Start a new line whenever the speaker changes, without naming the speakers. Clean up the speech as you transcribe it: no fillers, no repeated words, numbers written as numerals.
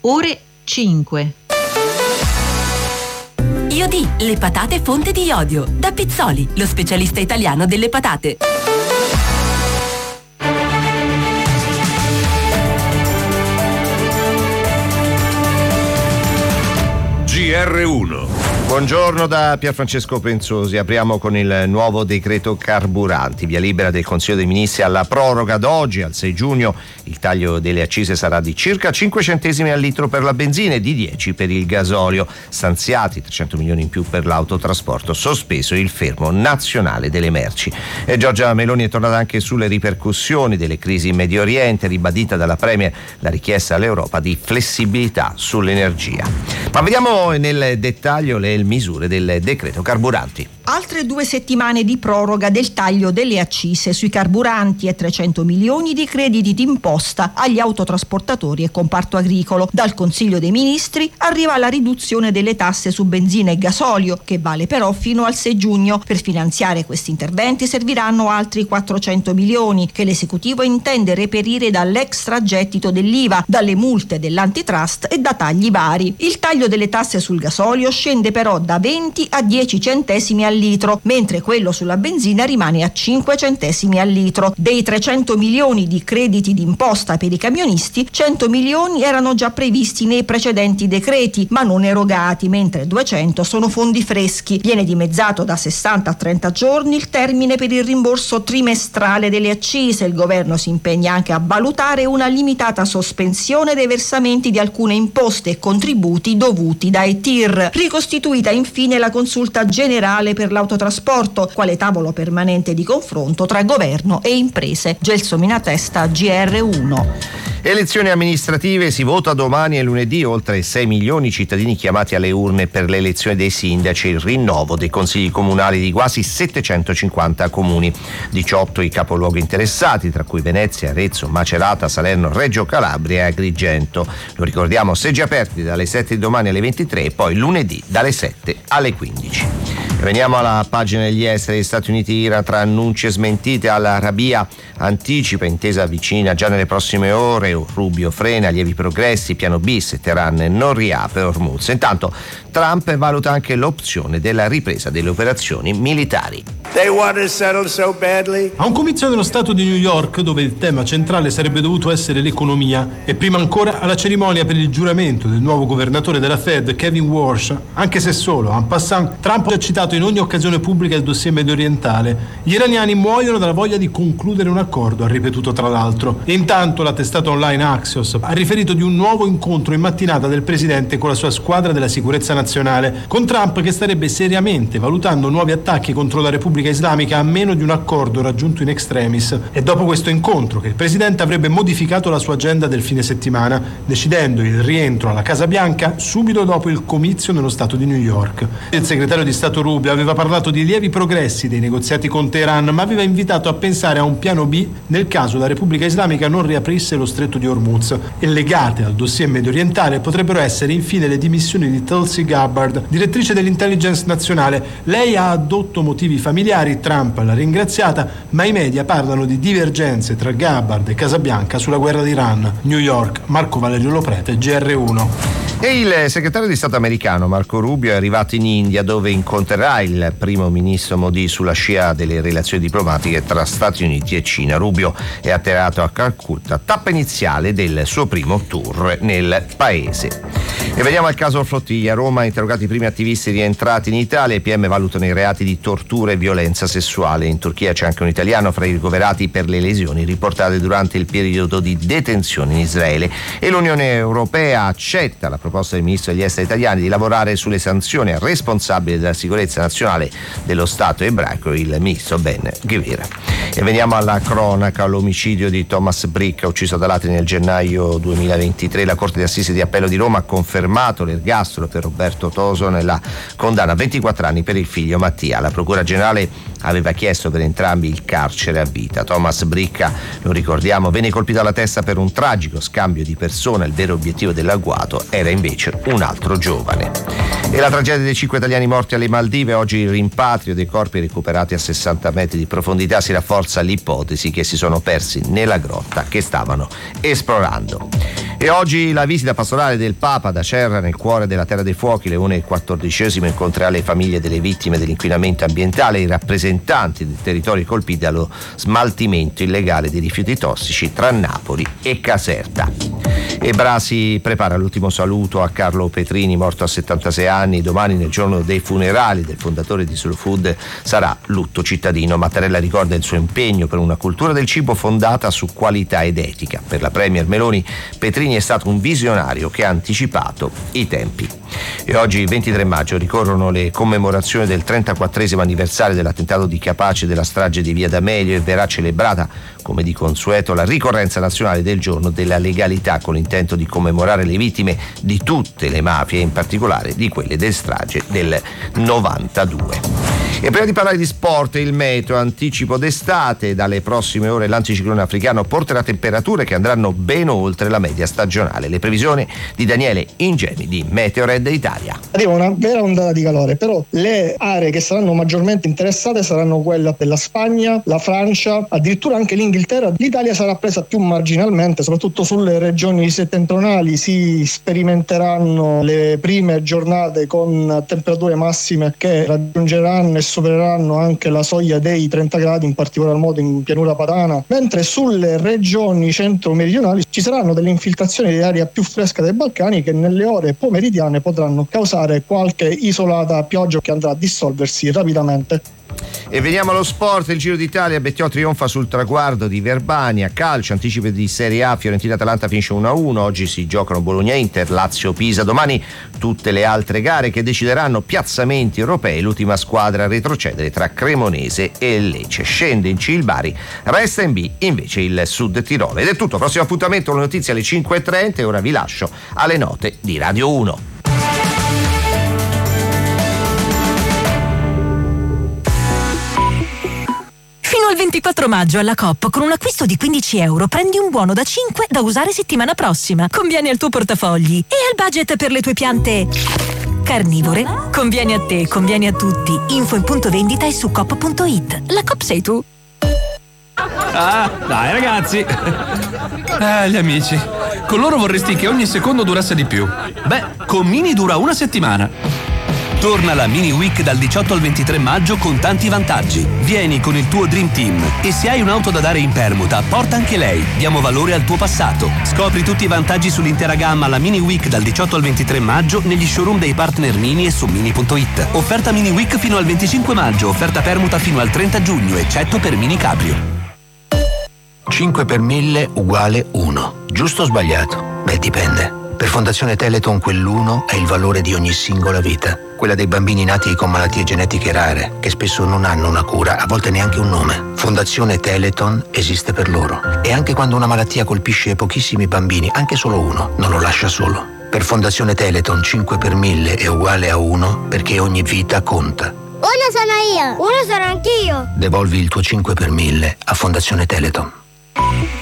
ore 5.
Iodì, le patate fonte di iodio. Da Pizzoli, lo specialista italiano delle patate.
GR1.
Buongiorno da Pierfrancesco Penzosi. Apriamo con il nuovo decreto carburanti. Via libera del Consiglio dei Ministri alla proroga d'oggi al 6 giugno. Il taglio delle accise sarà di circa 5 centesimi al litro per la benzina e di 10 per il gasolio. Stanziati 300 milioni in più per l'autotrasporto. Sospeso il fermo nazionale delle merci. E Giorgia Meloni è tornata anche sulle ripercussioni delle crisi in Medio Oriente, ribadita dalla Premier la richiesta all'Europa di flessibilità sull'energia. Ma vediamo nel dettaglio le misure del decreto carburanti.
Altre 2 settimane di proroga del taglio delle accise sui carburanti e 300 milioni di crediti d'imposta agli autotrasportatori e comparto agricolo. Dal Consiglio dei Ministri arriva la riduzione delle tasse su benzina e gasolio, che vale però fino al 6 giugno. Per finanziare questi interventi serviranno altri 400 milioni che l'esecutivo intende reperire dall'extragettito dell'IVA, dalle multe dell'antitrust e da tagli vari. Il taglio delle tasse sul gasolio scende però da 20 a 10 centesimi al litro, mentre quello sulla benzina rimane a 5 centesimi al litro. Dei 300 milioni di crediti d'imposta per i camionisti, 100 milioni erano già previsti nei precedenti decreti, ma non erogati, mentre 200 sono fondi freschi. Viene dimezzato da 60 a 30 giorni il termine per il rimborso trimestrale delle accise. Il governo si impegna anche a valutare una limitata sospensione dei versamenti di alcune imposte e contributi dovuti dai TIR. Ricostituita infine la consulta generale per l'autotrasporto, quale tavolo permanente di confronto tra governo e imprese. Gelsomina Testa, GR1.
Elezioni amministrative, si vota domani e lunedì. Oltre 6 milioni di cittadini chiamati alle urne per l'elezione dei sindaci e il rinnovo dei consigli comunali di quasi 750 comuni. 18 i capoluoghi interessati, tra cui Venezia, Arezzo, Macerata, Salerno, Reggio Calabria e Agrigento. Lo ricordiamo, seggi aperti dalle 7 di domani alle 23 e poi lunedì dalle 7 alle 15. Veniamo alla pagina degli esteri. Stati Uniti-Iran, tra annunci e smentite. Al-Arabia anticipa intesa vicina già nelle prossime ore. Rubio frena lievi progressi. Piano B se Teheran non riapre Hormuz. Intanto Trump valuta anche l'opzione della ripresa delle operazioni militari.
A un comizio dello Stato di New York, dove il tema centrale sarebbe dovuto essere l'economia, e prima ancora alla cerimonia per il giuramento del nuovo governatore della Fed, Kevin Warsh, anche se solo en passant, Trump ha citato in ogni occasione pubblica il dossier mediorientale. Gli iraniani muoiono dalla voglia di concludere un accordo, ha ripetuto tra l'altro. E intanto la testata online Axios ha riferito di un nuovo incontro in mattinata del presidente con la sua squadra della sicurezza nazionale, con Trump che starebbe seriamente valutando nuovi attacchi contro la Repubblica Islamica a meno di un accordo raggiunto in extremis. E dopo questo incontro che il presidente avrebbe modificato la sua agenda del fine settimana, decidendo il rientro alla Casa Bianca subito dopo il comizio nello Stato di New York. Il segretario di Stato Rubio aveva parlato di lievi progressi dei negoziati con Teheran, ma aveva invitato a pensare a un piano B nel caso la Repubblica Islamica non riaprisse lo stretto di Hormuz. E legate al dossier mediorientale potrebbero essere infine le dimissioni di Tulsi Gabbard, direttrice dell'intelligence nazionale. Lei ha addotto motivi familiari, Trump l'ha ringraziata, ma i media parlano di divergenze tra Gabbard e Casabianca sulla guerra d'Iran. New York, Marco Valerio Loprete, GR1.
E il segretario di Stato americano Marco Rubio è arrivato in India, dove incontrerà il primo ministro Modi sulla scia delle relazioni diplomatiche tra Stati Uniti e Cina. Rubio è atterrato a Calcutta, tappa iniziale del suo primo tour nel paese. E veniamo al caso Flottiglia. A Roma, interrogati i primi attivisti rientrati in Italia. I PM valutano i reati di tortura e violenza sessuale. In Turchia c'è anche un italiano fra i ricoverati per le lesioni riportate durante il periodo di detenzione in Israele. E l'Unione Europea accetta la proposta del ministro degli esteri italiani di lavorare sulle sanzioni al responsabile della sicurezza nazionale dello Stato ebraico, il ministro Ben Gvir. E veniamo alla cronaca. L'omicidio di Thomas Bricca, ucciso da ladri nel gennaio 2023. La Corte di Assise di Appello di Roma ha confermato l'ergastolo per Roberto Toso nella condanna a 24 anni per il figlio Mattia. La Procura Generale aveva chiesto per entrambi il carcere a vita. Thomas Bricca, lo ricordiamo, venne colpito alla testa per un tragico scambio di persona. Il vero obiettivo dell'agguato era invece un altro giovane. E la tragedia dei 5 italiani morti alle Maldive, oggi il rimpatrio dei corpi recuperati a 60 metri di profondità, si rafforza l'ipotesi che si sono persi nella grotta che stavano esplorando. E oggi la visita pastorale del Papa da Cerra, nel cuore della Terra dei Fuochi. Leone XIV incontrerà le famiglie delle vittime dell'inquinamento ambientale e i rappresentanti dei territori colpiti dallo smaltimento illegale di rifiuti tossici tra Napoli e Caserta. E Brasi prepara l'ultimo saluto a Carlo Petrini, morto a 76 anni. Domani, nel giorno dei funerali del fondatore di Slow Food, sarà lutto cittadino. Mattarella ricorda il suo impegno per una cultura del cibo fondata su qualità ed etica. Per la Premier Meloni, Petrini è stato un visionario che ha anticipato i tempi. E oggi, il 23 maggio, ricorrono le commemorazioni del 34esimo anniversario dell'attentato di Capaci e della strage di Via D'Amelio, e verrà celebrata, come di consueto, la ricorrenza nazionale del giorno della legalità, con l'intento di commemorare le vittime di tutte le mafie, in particolare di quelle del strage del 92. E prima di parlare di sport, il meteo, anticipo d'estate. Dalle prossime ore l'anticiclone africano porterà temperature che andranno ben oltre la media stagionale. Le previsioni di Daniele Ingemi di Meteored Italia.
Arriva una vera ondata di calore, però le aree che saranno maggiormente interessate saranno quelle della Spagna, la Francia, addirittura anche l'Inghilterra. L'Italia sarà presa più marginalmente, soprattutto sulle regioni settentrionali si sperimenteranno le prime giornate con temperature massime che raggiungeranno e supereranno anche la soglia dei 30 gradi, in particolar modo in pianura padana, mentre sulle regioni centro-meridionali ci saranno delle infiltrazioni di aria più fresca dei Balcani che nelle ore pomeridiane potranno causare qualche isolata pioggia che andrà a dissolversi rapidamente.
E veniamo allo sport. Il Giro d'Italia, Bettiò trionfa sul traguardo di Verbania. Calcio, anticipo di Serie A, Fiorentina-Atalanta finisce 1-1. Oggi si giocano Bologna-Inter, Lazio-Pisa. Domani tutte le altre gare che decideranno piazzamenti europei. L'ultima squadra a retrocedere tra Cremonese e Lecce. Scende in C il Bari, resta in B invece il Sud Tirolo. Ed è tutto, prossimo appuntamento con le notizie alle 5:30 e ora vi lascio alle note di Radio 1.
Fino al 24 maggio alla Coop, con un acquisto di €15 prendi un buono da 5 da usare settimana prossima. Conviene al tuo portafogli e al budget per le tue piante carnivore. Conviene a te, conviene a tutti. Info in punto vendita e su coop.it. La Coop sei tu.
Ah, dai ragazzi. Gli amici. Con loro vorresti che ogni secondo durasse di più. Beh, con Mini dura una settimana. Torna la Mini Week dal 18 al 23 maggio con tanti vantaggi. Vieni con il tuo Dream Team e se hai un'auto da dare in permuta, porta anche lei. Diamo valore al tuo passato. Scopri tutti i vantaggi sull'intera gamma alla Mini Week dal 18 al 23 maggio negli showroom dei partner Mini e su Mini.it. Offerta Mini Week fino al 25 maggio, offerta permuta fino al 30 giugno, eccetto per Mini Cabrio.
5 per 1000 uguale 1. Giusto o sbagliato? Beh, dipende. Per Fondazione Teleton quell'1 è il valore di ogni singola vita. Quella dei bambini nati con malattie genetiche rare, che spesso non hanno una cura, a volte neanche un nome. Fondazione Teleton esiste per loro. E anche quando una malattia colpisce pochissimi bambini, anche solo uno, non lo lascia solo. Per Fondazione Teleton 5 per 1000 è uguale a 1 perché ogni vita conta.
Uno sono io, uno sono anch'io.
Devolvi il tuo 5 per 1000 a Fondazione Teleton.